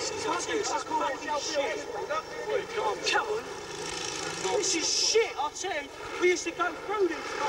Come on. This is shit, I tell you. We used to go through this.